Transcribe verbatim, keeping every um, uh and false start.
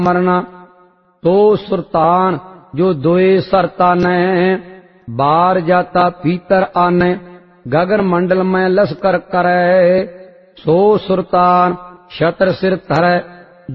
मरना। तो सुरतान जो दोए सर तानै, बार जाता भीतर आने। गगन मंडल में लश्कर करे, सो सुरतान छत्र सिर धरै।